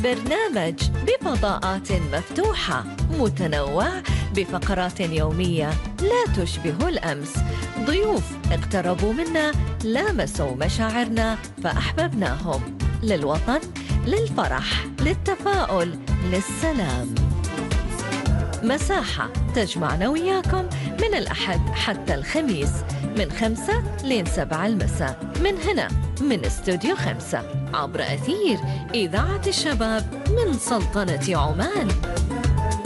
برنامج بفضاءات مفتوحة متنوع بفقرات يومية لا تشبه الأمس. ضيوف اقتربوا منا، لامسوا مشاعرنا فأحببناهم. للوطن، للفرح، للتفاؤل، للسلام. مساحة تجمعنا وياكم من الأحد حتى الخميس من 5 لين 7 المساء، من هنا من استوديو 5 عبر أثير إذاعة الشباب من سلطنة عمان.